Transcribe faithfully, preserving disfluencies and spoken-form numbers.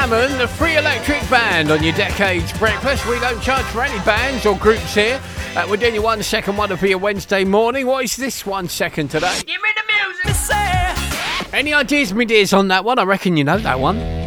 Lemon, the Free Electric Band on your Decades Breakfast. We don't charge for any bands or groups here. Uh, we're doing your one second one for your Wednesday morning. What is this one second today? Give me the music. Any ideas, me dears, on that one? I reckon you know that one.